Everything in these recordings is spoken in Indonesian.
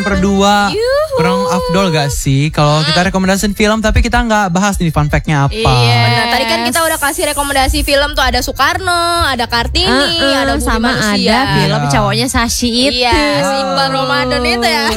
berdua kurang afdol gak sih kalau kita rekomendasiin film tapi kita nggak bahas nih fun fact-nya apa. Nah, tadi kan kita udah kasih rekomendasi film tuh, ada Soekarno, ada Kartini, ada Budi sama Manusia. ada film cowoknya Sashi itu. Iya, si Iqbal Ramadan itu ya.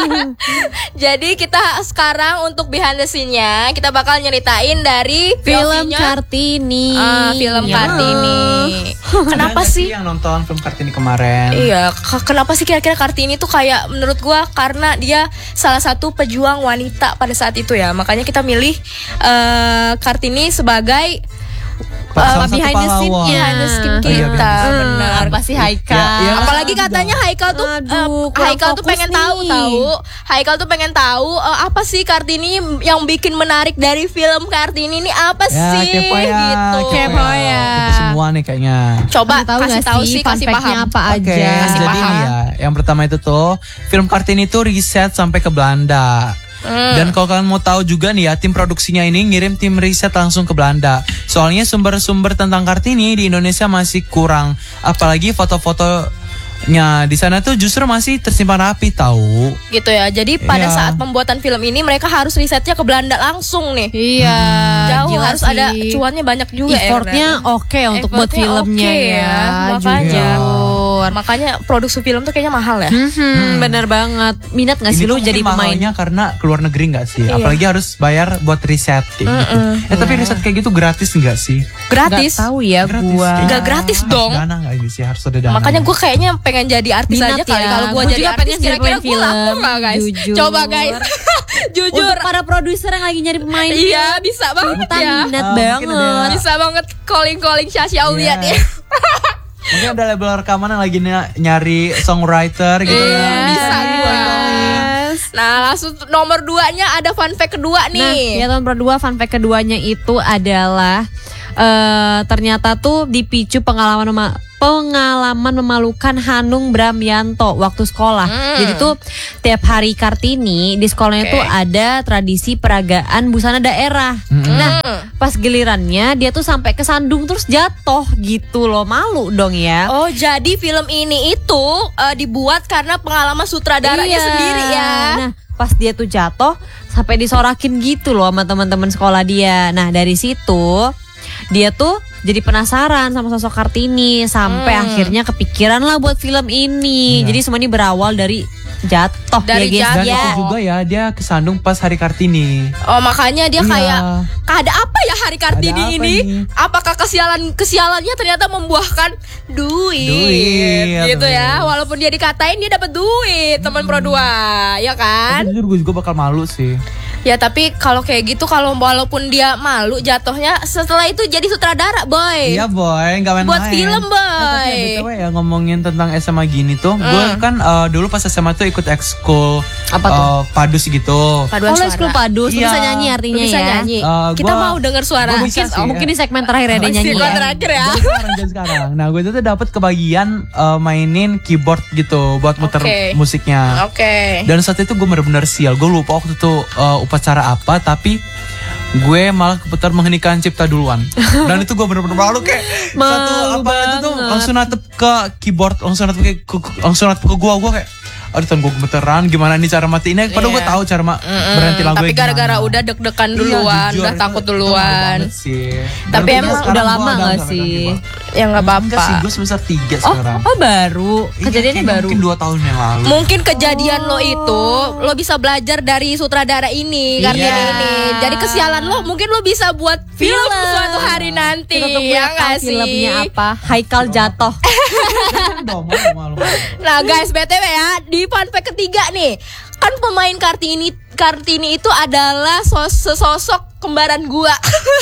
Jadi kita sekarang untuk behind the scene-nya kita bakal nyeritain dari Film POV-nya. Kartini. Film Kartini. Kenapa sih? Yang nonton film Kartini kemarin? Iya, kenapa sih kira-kira Kartini tuh kayak menurut gua karena dia salah satu pejuang wanita pada saat itu ya. Makanya kita milih Kartini sebagai Salah satu behind the scene-nya. behind the scene Oh, iya, kita. Benar. Apa sih Haikal? Ya, Apalagi katanya Haikal tuh Haikal tuh pengen tahu Haikal tuh pengen tahu apa sih Kartini yang bikin menarik dari film Kartini ini apa sih kepo ya, gitu. Kepo ya. Kepo semua nih kayaknya. Coba Tahu kasih nggak tahu sih, fun kasih fact-nya paham. apa Oke, aja? Kasih jadi paham. nih ya, yang pertama itu tuh film Kartini tuh riset sampai ke Belanda. Dan kalau kalian mau tahu juga nih ya, tim produksinya ini ngirim tim riset langsung ke Belanda. Soalnya sumber-sumber tentang Kartini di Indonesia masih kurang, apalagi foto-fotonya di sana tuh justru masih tersimpan rapi tahu. Gitu ya. Jadi pada Iya. saat pembuatan film ini mereka harus risetnya ke Belanda langsung nih. Iya, Jauh gila harus sih. ada cuannya banyak juga Effortnya oke untuk buat Effortnya filmnya oke ya. Makanya jujur. Makanya produksi film tuh kayaknya mahal ya. Bener banget. Minat gak sih Ini lu tuh jadi mungkin pemain? mahalnya karena keluar negeri nggak sih? Iya. Apalagi harus bayar buat riset kayak gitu. Tapi riset kayak gitu gratis nggak sih? Gratis. Gak tahu ya Gratis gua. kayaknya. Nggak gratis Harus dong. Dana nggak sih? Harus ada dana. Makanya gue kayaknya pengen jadi artis Minat aja kali. ya. Kalau gue Gua jadi juga artis pengen jadi kira-kira gue pemain laku film. nggak guys? Jujur. Coba guys. Jujur. Untuk para produser yang lagi nyari pemain, Iya bisa banget kita ya. minat mungkin banget. ada- Bisa banget calling Syasha Aulia Iya. nih. Mungkin ada label rekaman yang lagi nyari songwriter gitu Iya, ya. bisa gua. Nah langsung nomor 2-nya ada fun fact kedua Nah, nih. ya nomor 2 fun fact keduanya itu adalah ternyata tuh dipicu pengalaman memalukan Hanung Bramyanto waktu sekolah. Jadi tuh tiap hari Kartini di sekolahnya Oke. tuh ada tradisi peragaan busana daerah. Nah, pas gilirannya dia tuh sampai kesandung terus jatuh gitu loh. Malu dong ya. Oh jadi film ini itu dibuat karena pengalaman sutradaranya Iya. sendiri ya. Nah, pas dia tuh jatuh sampai disorakin gitu loh sama teman-teman sekolah dia. Nah, dari situ dia tuh jadi penasaran sama sosok Kartini sampai akhirnya kepikiran lah buat film ini. Iya. Jadi semua ini berawal dari jatuh Dari ya guys. Dan jatuh. itu juga ya dia kesandung pas hari Kartini. Oh makanya dia Iya. kayak ada apa ya hari Kartini Ada apa ini? nih? Apakah kesialannya ternyata membuahkan duit, Duit, gitu ya? terus. Walaupun dia dikatain dia dapat duit teman Pro 2, ya kan? Jujur gue juga bakal malu sih. Ya tapi kalau kayak gitu kalau walaupun dia malu jatuhnya setelah itu jadi sutradara boy. Iya boy, nggak main-main. Buat film, boy. Tapi BTW ya ngomongin tentang SMA gini tuh, gue kan dulu pas SMA tuh ikut ekskul Apa tuh? padus gitu. Paduan Kalau suara. ekskul padus, lu Iya. bisa nyanyi Lu artinya bisa ya. nyanyi. Kita Gua- mau denger suara. gua bisa Mungkin- sih. Mungkin di segmen terakhir ada nyanyi Segmen ya. terakhir ya. Jangan sekarang. Nah gue tuh dapat kebagian mainin keyboard gitu buat muter Oke. musiknya. Oke. Dan saat itu gue bener-bener sial. Gue lupa waktu itu upacara apa, tapi gue malah keputar mengheningkan cipta duluan. Dan itu gue bener-bener malu kayak Malu satu apa itu tuh banget. langsung natep ke keyboard, langsung natep ke gue kayak aduh tahun gue gemeteran gimana nih cara matiinnya. Padahal gue Iya. tahu cara berhenti lagu. Tapi gara-gara udah deg-degan duluan, udah takut duluan. Tapi emang udah lama gak sih? Ya nggak Enggak sih, apa-apa. gue semester 3 Oh, sekarang. baru. Iya, Kejadiannya kayaknya baru. Mungkin 2 tahun yang lalu. Mungkin kejadian lo itu lo bisa belajar dari sutradara ini, Kartini Iya. ini. Jadi kesialan lo mungkin lo bisa buat film suatu hari nanti. Kita tunggu Ya ya nggak tahu sih? filmnya apa. Haikal jatuh. Malu. Nah guys, BTW ya, di fun fact ketiga nih, kan pemain Kartini itu adalah sesosok kembaran gua.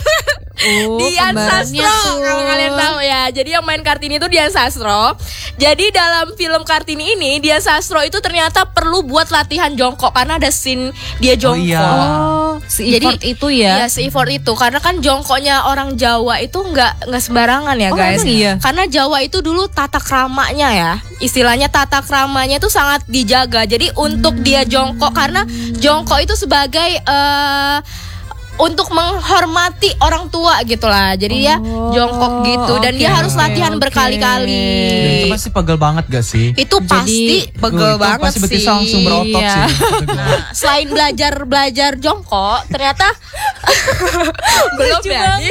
Dian kembarannya Sastro, tuh. kalau kalian tahu ya. Jadi yang main Kartini itu Dian Sastro. Jadi dalam film Kartini ini Dian Sastro itu ternyata perlu buat latihan jongkok karena ada scene dia jongkok. iya. Oh, si effort itu ya. Iya, se-effort itu karena kan jongkoknya orang Jawa itu nggak sembarangan ya Oh, guys. emang iya? Karena Jawa itu dulu tata kramanya ya, istilahnya tata kramanya itu sangat dijaga. Jadi untuk dia jongkok karena jongkok itu sebagai untuk menghormati orang tua gitu lah. Jadi dia jongkok gitu dan dia harus latihan berkali-kali. Dan itu pasti pegel banget gak sih? Itu pasti pegel Itu banget pasti sih. betisnya langsung berotot Iya. sih. Nah, selain belajar jongkok, ternyata belum ya.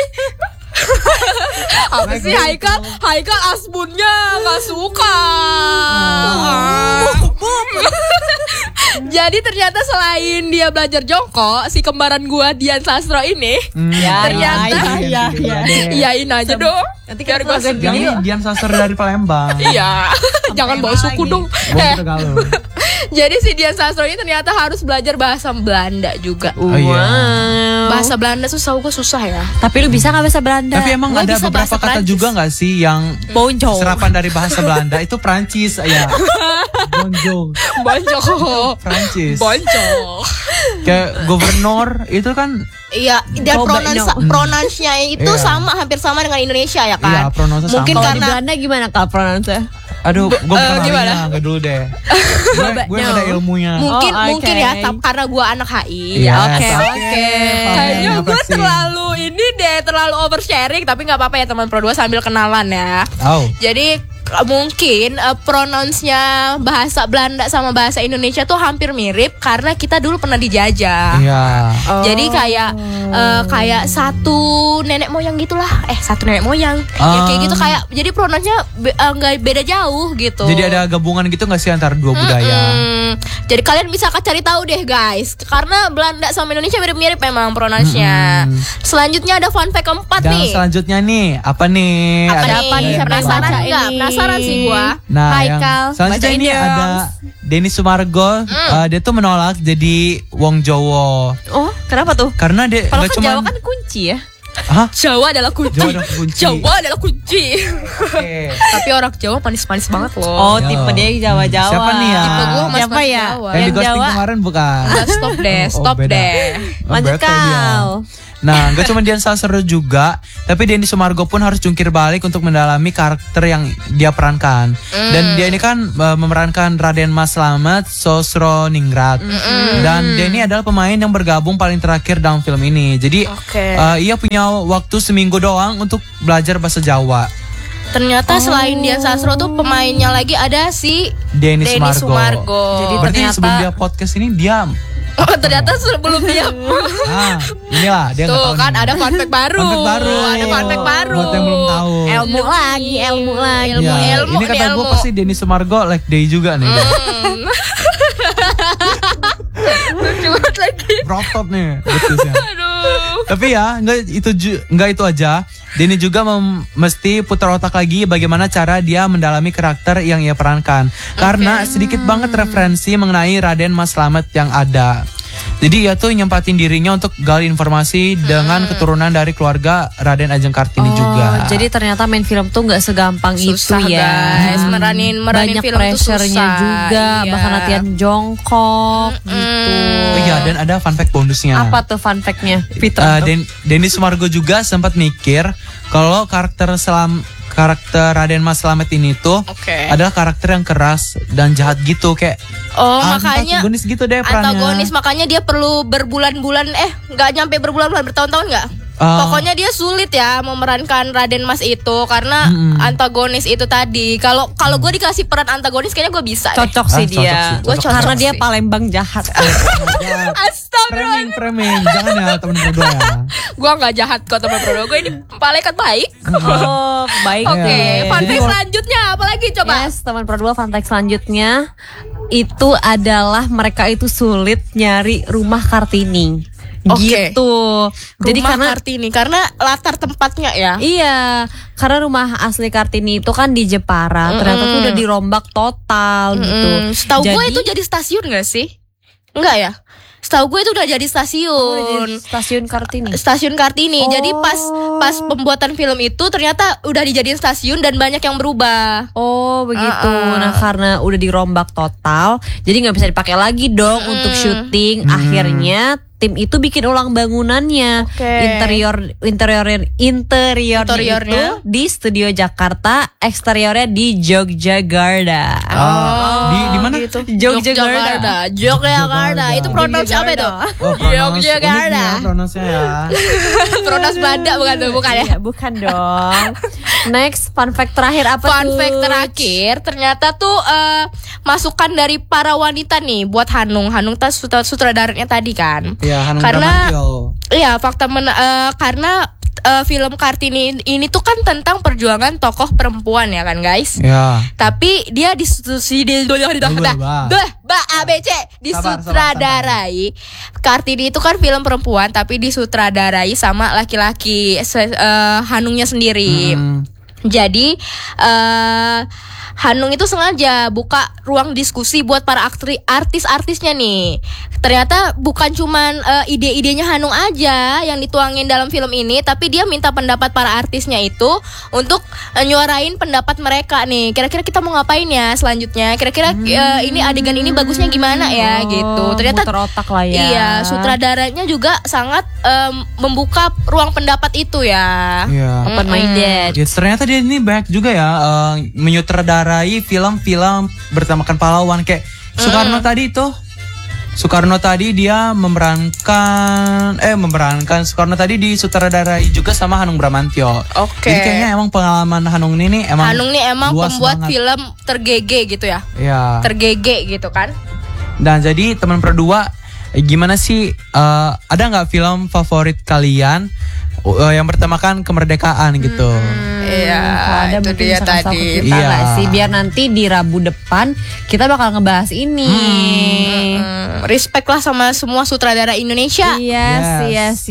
Apa sih Haikal asbunnya nggak suka. Jadi ternyata selain dia belajar jongkok, si kembaran gua Dian Sastro ini ternyata iyain aja dong. Nanti Biar kita gua agak Yang ini Dian Sastro dari Palembang. Iya, jangan bawa suku lagi. dong. Gua Tegaluh. Jadi si Dian Sastro ini ternyata harus belajar bahasa Belanda juga. Oh iya. Bahasa Belanda gue susah ya. Tapi lu bisa nggak bahasa Belanda? Tapi emang Gua ada bisa beberapa bahasa kata Prancis. juga gak sih yang Bonjour. serapan dari bahasa Belanda itu Prancis ya. Bonjour. Bonjour. Prancis. Bonjour. Kayak gubernur itu kan Iya, dan pronounce-nya itu Iya. sama, hampir sama dengan Indonesia ya Iya, kan. pronounce Mungkin sama. Kalau di karena Belanda gimana kalau pronounce? aduh, gue bukan gimana? ahlinya, gak dulu deh. Gue No. ada ilmunya. mungkin Oh, mungkin oke. ya karena gue anak HI. Iya, Oke. Kayaknya Apa gue sih? terlalu oversharing, tapi nggak apa-apa ya teman Pro 2 sambil kenalan ya. Oh. Jadi mungkin pronounce-nya bahasa Belanda sama bahasa Indonesia tuh hampir mirip karena kita dulu pernah dijajah. Iya. Jadi kayak satu nenek moyang gitulah. Satu nenek moyang. Ya kayak gitu kayak jadi pronounce-nya nggak beda jauh gitu. Jadi ada gabungan gitu gak sih antara dua budaya? Jadi kalian bisa cari tahu deh guys. Karena Belanda sama Indonesia mirip-mirip memang pronounce-nya. Selanjutnya ada fun fact keempat Dan nih. selanjutnya nih, apa nih? Apa Ada- nih? Siapa Penasaran yang baca nggak? ini? Penasaran sih gua. Nah, Haikal, yang selanjutnya bacain ini dong. ada Denny Sumargo. Dia tuh menolak jadi Wong Jowo Oh, kenapa tuh? karena dia Kalau nggak kan Jawa cuman kan kunci ya. Hah? Jawa adalah kunci. Jawa adalah kunci. Jawa adalah kunci. Oke. Tapi orang Jawa manis-manis banget loh. Oh, Ya. tipe dia Jawa-Jawa. Siapa nih ya? Tipe gua mas-mas Siapa ya? Jawa. Yang Yang di ghosting Jawa. kemarin bukan? Udah, stop deh, stop beda. deh. Oh, Lanjut bete dia. kau. Nah, gak cuma Dian Sastro juga, tapi Denny Sumargo pun harus jungkir balik untuk mendalami karakter yang dia perankan. Dan dia ini kan memerankan Raden Mas Slamet Sosroningrat. Dan Denny adalah pemain yang bergabung paling terakhir dalam film ini. Jadi Oke. ia punya waktu seminggu doang untuk belajar bahasa Jawa. Ternyata selain Dian Sastro tuh pemainnya lagi ada si Denny Denny Sumargo. Jadi Berarti ternyata- sebelum dia podcast ini diam. Oh, ternyata sebelum dia Nah, inilah dia nggak tuh tahu kan nih. ada fun fact baru. Fun fact baru. Ada fun fact baru. Buat yang belum tahu. Ilmu lagi. Ilmu Ya, ini kata gue ilmu. pasti Denny Sumargo like day juga nih. Lucu banget lagi. Berotot nih betusnya. Aduh. Tapi ya nggak itu aja. Denny juga mesti putar otak lagi bagaimana cara dia mendalami karakter yang ia perankan. Karena sedikit banget referensi mengenai Raden Mas Slamet yang ada. Jadi ia tuh nyempatin dirinya untuk gali informasi dengan keturunan dari keluarga Raden Ajeng Kartini juga. Jadi ternyata main film tuh nggak segampang Susah, itu ya. guys. Meranin Banyak film tuh pressure-nya susah. juga, Iya. bahkan latihan jongkok gitu. Oh iya, dan ada fun fact bonusnya. Apa tuh fun fact-nya? Peter. Denny Sumargo juga sempat mikir kalau karakter Raden Mas Slamet ini tuh Oke. adalah karakter yang keras dan jahat gitu kayak Oh, makanya antagonis gitu deh perannya. antagonis, makanya dia perlu berbulan-bulan nggak nyampe berbulan-bulan, bertahun-tahun nggak? Pokoknya dia sulit ya memerankan Raden Mas itu karena antagonis itu tadi. Kalau gue dikasih peran antagonis kayaknya gue bisa. Cocok Ah, sih cocok dia. sih, Gua cocok Karena dia sih. Palembang jahat. Astagfirullah. Framing, jangan ya temen berdua ya. Gue nggak jahat kok teman bro. Gue ini malaikat baik. Oh, baik. Oke, Iya. fun Jadi fact selanjutnya apa lagi coba? Yes, teman Pro 2 fun fact selanjutnya itu adalah mereka itu sulit nyari rumah Kartini. Oke. Gitu. Jadi Rumah karena Kartini karena latar tempatnya ya. iya, karena rumah asli Kartini itu kan di Jepara, ternyata tuh udah dirombak total gitu. Setahu gue Jadi- itu jadi stasiun gak sih? Enggak ya? Setahu gue itu udah jadi stasiun. Stasiun Kartini. Stasiun Kartini. Jadi pas pembuatan film itu ternyata udah dijadiin stasiun dan banyak yang berubah. Oh begitu. Nah karena udah dirombak total, jadi nggak bisa dipakai lagi dong untuk syuting. Akhirnya tim itu bikin ulang bangunannya. Oke. Interiornya Interiornya? itu di studio Jakarta, eksteriornya di Yogyakarta. Di mana Mana? Gitu. Yogyakarta. Yogyakarta. Itu pronounce apa itu? Oh, pronounce Yogyakarta. unik ya pronounce-nya ya. Pronounce Banda bukan tuh, bukan ya? Iya, bukan dong. Next, fun fact terakhir apa tuh? Fun fact terakhir, ternyata tuh masukan dari para wanita nih buat Hanung. Hanung tas sutradaranya tadi kan. Iya, Hanung Karena Bramantyo. iya karena film Kartini ini tuh kan tentang perjuangan tokoh perempuan ya kan guys. Ya. Tapi dia disutradarai. Kartini itu kan film perempuan tapi disutradarai sama laki-laki Hanungnya sendiri. Jadi Hanung itu sengaja buka ruang diskusi buat para artis-artisnya nih. Ternyata bukan cuman ide-idenya Hanung aja yang dituangin dalam film ini, tapi dia minta pendapat para artisnya itu untuk nyuarain pendapat mereka nih. Kira-kira kita mau ngapain ya selanjutnya? Kira-kira ini adegan ini bagusnya gimana ya gitu. Ternyata muter otak lah ya. Iya, sutradaranya juga sangat membuka ruang pendapat itu ya. Iya. Open minded. Ya, ternyata dia ini banyak juga ya menyutradarai film-film bertemakan pahlawan kayak Soekarno tadi itu. Soekarno tadi dia memerankan Soekarno tadi disutradarai juga sama Hanung Bramantyo. Oke. Jadi kayaknya emang pengalaman Hanung ini nih emang luas pembuat banget. film tergege gitu ya. Iya. Tergege gitu kan. Dan jadi teman berdua gimana sih ada nggak film favorit kalian yang bertemakan kemerdekaan gitu? Iya, Ada itu mungkin dia bisa kasih tahu tadi. ke kita Iya. nggak sih biar nanti di Rabu depan kita bakal ngebahas ini. Respect lah sama semua sutradara Indonesia. Yes, Yes. yes,